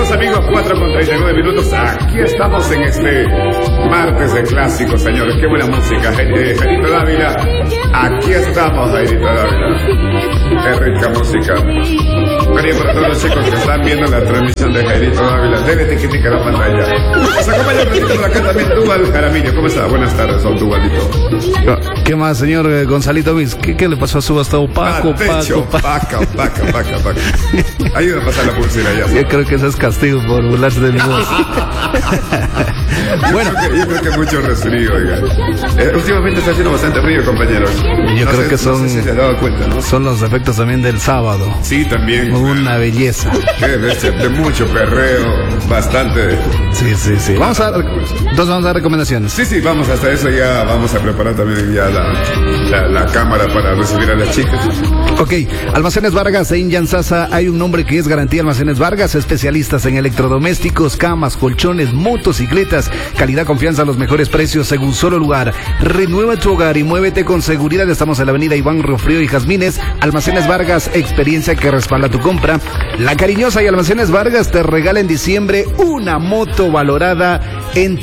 Estimados amigos, 4:39. Aquí estamos en este martes de clásicos, señores. Qué buena música. Jairito Dávila. Aquí estamos, Jairito Dávila. Qué rica música. Quería para todos los chicos que están viendo la transmisión de Jairito Dávila. Debe etiquetar la pantalla. Nos acompaña un ratito por acá también Duval Jaramillo. ¿Cómo está? Buenas tardes, don Duvalito. ¿Qué más, señor Gonzalito Viz? ¿Qué le pasó a su hasta opaco? Paca. Ayuda a pasar la pulsera ya. Yo creo que eso es castigo por burlarse de mi voz. Bueno, yo creo que mucho resfrío, oiga. Últimamente está haciendo bastante frío, compañeros. Yo creo que son, no sé si se ha dado cuenta, ¿no? Son los efectos también del sábado. Sí, también. Una belleza. De mucho perreo, bastante. Sí. Entonces vamos a dar recomendaciones. Sí, vamos hasta eso. Ya vamos a preparar también ya la cámara para recibir a las chicas. Ok, Almacenes Vargas en Yanzasa hay un nombre que es Garantía Almacenes Vargas, especialistas en electrodomésticos, camas, colchones, motocicletas, calidad, confianza, los mejores precios en un solo lugar. Renueva tu hogar y muévete con seguridad. Estamos en la avenida Iván Riofrío y Jazmines. Almacenes Vargas, experiencia que respalda tu compra. La Cariñosa y Almacenes Vargas te regala en diciembre una moto valorada en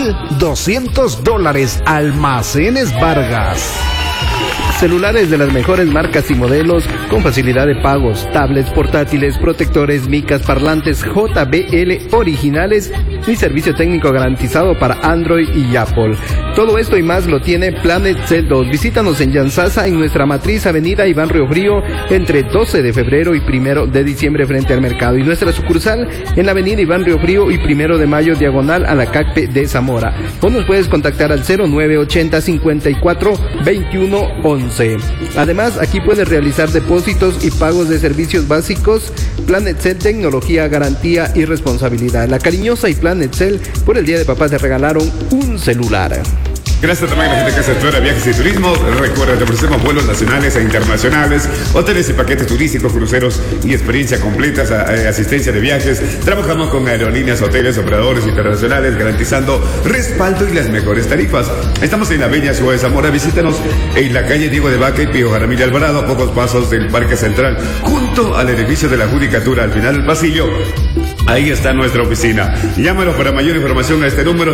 $3,200. Almacenes Vargas. Celulares de las mejores marcas y modelos con facilidad de pagos, tablets, portátiles, protectores, micas, parlantes JBL originales y servicio técnico garantizado para Android y Apple. Todo esto y más lo tiene Planet Cell 2. Visítanos en Yanzasa en nuestra matriz avenida Iván Riofrío entre 12 de febrero y 1 de diciembre frente al mercado, y nuestra sucursal en la avenida Iván Riofrío y 1 de mayo diagonal a la CACPE de Zamora. O nos puedes contactar al 0980 54 21 11. Además, aquí puedes realizar depósitos y pagos de servicios básicos. Planet Cell, tecnología, garantía y responsabilidad. La Cariñosa y Planet Cell, por el Día de Papá te regalaron un celular. Gracias también a la gente que hace Explora Viajes y Turismo. Recuerda, te ofrecemos vuelos nacionales e internacionales, hoteles y paquetes turísticos, cruceros y experiencia completa, asistencia de viajes. Trabajamos con aerolíneas, hoteles, operadores internacionales, garantizando respaldo y las mejores tarifas. Estamos en la bella ciudad de Zamora. Visítanos en la calle Diego de Vaca y Pío Jaramillo Alvarado, a pocos pasos del Parque Central, junto al edificio de la Judicatura, al final del pasillo. Ahí está nuestra oficina. Llámanos para mayor información a este número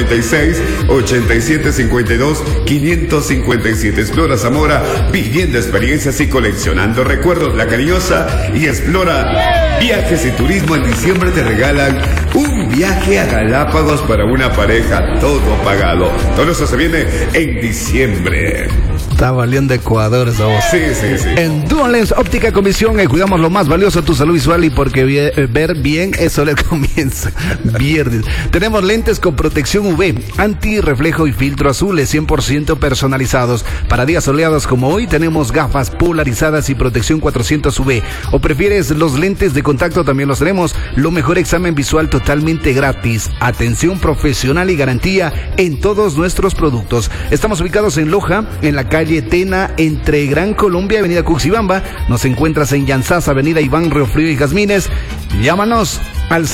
096-8752-557. Explora Zamora, viviendo experiencias y coleccionando recuerdos. La Cariñosa y Explora Viajes y Turismo en diciembre te regalan un viaje a Galápagos para una pareja, todo pagado. Todo eso se viene en diciembre. Está valiendo Ecuador esa voz. Sí. En Dual Lens Óptica con Visión cuidamos lo más valioso, tu salud visual, y porque ver bien eso le comienza. Viernes. Tenemos lentes con protección UV, antirreflejo y filtro azules 100% personalizados. Para días soleados como hoy tenemos gafas polarizadas y protección 400 UV. ¿O prefieres los lentes de contacto? También los tenemos. Lo mejor, examen visual totalmente gratis. Atención profesional y garantía en todos nuestros productos. Estamos ubicados en Loja, en la calle Tena, entre Gran Colombia y Avenida Cuxibamba. Nos encuentras en Yanzasa, Avenida Iván Riofrío y Jazmines. Llámanos al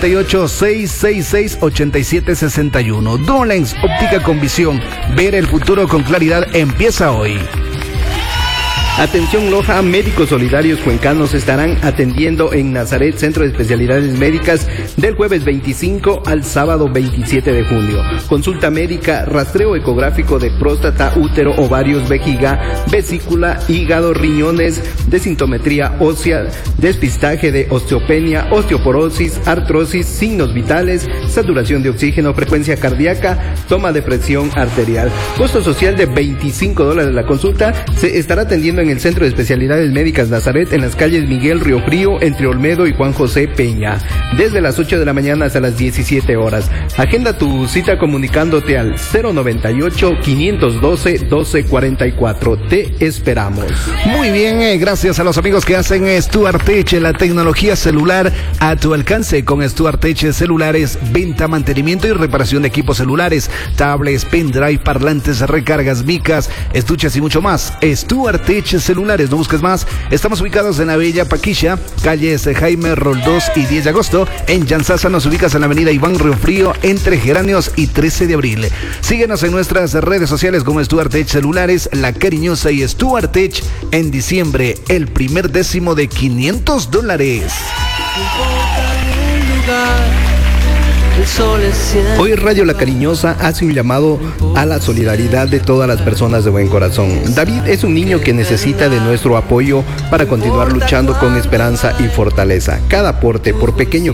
098-666-8761. Dual Lens Óptica con Visión. Ver el futuro con claridad empieza hoy. Atención Loja, médicos solidarios cuencanos estarán atendiendo en Nazaret, Centro de Especialidades Médicas, del jueves 25 al sábado 27 de junio. Consulta médica, rastreo ecográfico de próstata, útero, ovarios, vejiga, vesícula, hígado, riñones, desintometría ósea, despistaje de osteopenia, osteoporosis, artrosis, signos vitales, saturación de oxígeno, frecuencia cardíaca, toma de presión arterial. Costo social de $25 la consulta. Se estará atendiendo en el Centro de Especialidades Médicas Nazaret, en las calles Miguel Riofrío, entre Olmedo y Juan José Peña, desde las 8 de la mañana hasta las 17 horas. Agenda tu cita comunicándote al 098-512-1244. Te esperamos. Muy bien, gracias a los amigos que hacen Stuart Tech, la tecnología celular a tu alcance. Con Stuart Tech Celulares, venta, mantenimiento y reparación de equipos celulares, tablets, pendrive, parlantes, recargas, micas, estuches y mucho más. Stuart Tech Celulares, no busques más. Estamos ubicados en la Bella Paquilla, calles Jaime Roldós y 10 de agosto. En Yanzasa nos ubicas en la avenida Iván Riofrío, entre Geranios y 13 de abril. Síguenos en nuestras redes sociales como Stuart Tech Celulares, La Cariñosa y Stuart Tech. En diciembre, el primer décimo de $500. Hoy Radio La Cariñosa hace un llamado a la solidaridad de todas las personas de buen corazón. David es un niño que necesita de nuestro apoyo para continuar luchando con esperanza y fortaleza. Cada aporte, por pequeño